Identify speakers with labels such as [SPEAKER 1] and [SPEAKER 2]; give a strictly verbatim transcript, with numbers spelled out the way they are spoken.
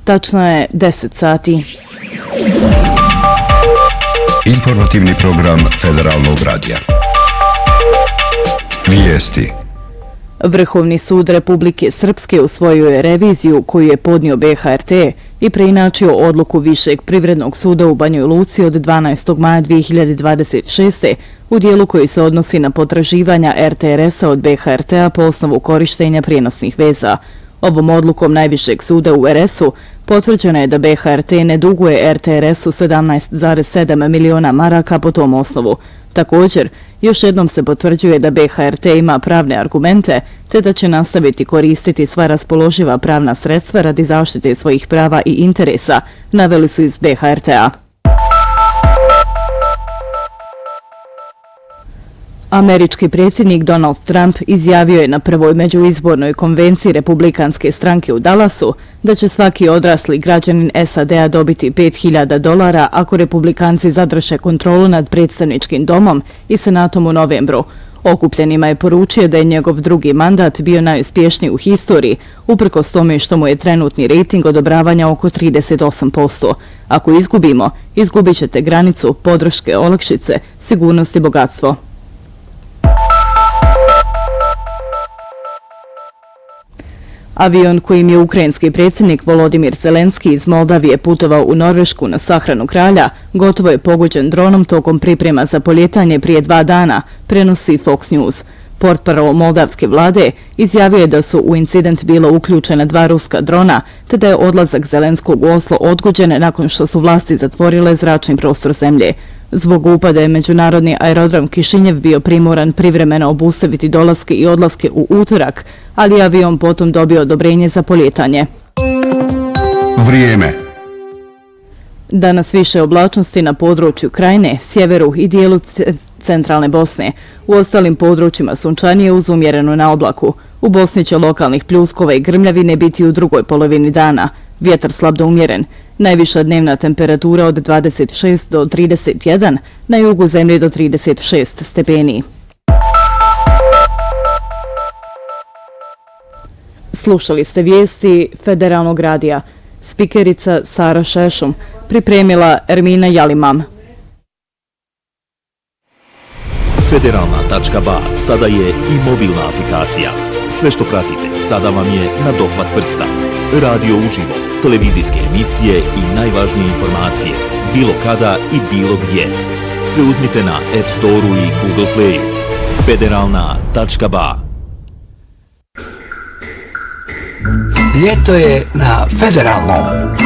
[SPEAKER 1] Tačno je deset sati.
[SPEAKER 2] Informativni program Federalnog radija. Vijesti.
[SPEAKER 1] Vrhovni sud Republike Srpske usvojio je reviziju koju je podnio B H R T i preinačio odluku Višeg privrednog suda u Banjoj Luci od dvanaestog maja dvije hiljade dvadeset šeste. u dijelu koji se odnosi na potraživanja R T R S-a od B H R T-a po osnovu korištenja prijenosnih veza. Ovom odlukom Najvišeg suda u R S-u potvrđeno je da B H R T ne duguje R T R S-u sedamnaest zarez sedam miliona maraka po tom osnovu. Također, još jednom se potvrđuje da B H R T ima pravne argumente, te da će nastaviti koristiti sva raspoloživa pravna sredstva radi zaštite svojih prava i interesa, naveli su iz B H R T-a. Američki predsjednik Donald Trump izjavio je na prvoj međuizbornoj konvenciji Republikanske stranke u Dallasu da će svaki odrasli građanin S A D-a dobiti pet hiljada dolara ako Republikanci zadrže kontrolu nad predstavničkim domom i senatom u novembru. Okupljenima je poručio da je njegov drugi mandat bio najuspješniji u historiji, uprkos tome što mu je trenutni rejting odobravanja oko trideset osam posto. Ako izgubimo, izgubit ćete granicu, podrške, olakšice, sigurnost i bogatstvo. Avion kojim je ukrajinski predsjednik Volodimir Zelenski iz Moldavije putovao u Norvešku na sahranu kralja, gotovo je pogođen dronom tokom priprema za poljetanje prije dva dana, prenosi Fox News. Portparol moldavske vlade izjavio je da su u incident bilo uključena dva ruska drona, te da je odlazak Zelenskog u Oslo odgođen nakon što su vlasti zatvorile zračni prostor zemlje. Zbog upada je međunarodni aerodrom Kišinjev bio primoran privremeno obustaviti dolaske i odlaske u utorak, ali avion potom dobio odobrenje za poljetanje.
[SPEAKER 2] Vrijeme.
[SPEAKER 1] Danas više oblačnosti na području Krajine, sjeveru i dijelu centralne Bosne. U ostalim područjima sunčanije uz umjereno na oblaku. U Bosni će lokalnih pljuskova i grmljavine biti u drugoj polovini dana. Vjetar slab do umjeren. Najviša dnevna temperatura od dvadeset šest do trideset jedan, na jugu zemlje do trideset šest stepeni. Slušali ste vijesti Federalnog radija. Spikerica Sara Šešum, pripremila Ermina Jalimam.
[SPEAKER 3] Federalna tačka ba sada je i mobilna aplikacija. Sve što pratite sada vam je na dohvat prsta. Radio uživo, televizijske emisije i najvažnije informacije, bilo kada i bilo gdje. Preuzmite na App Store-u i Google Play. Federalna tačka ba.
[SPEAKER 4] Ljeto je na Federalnom.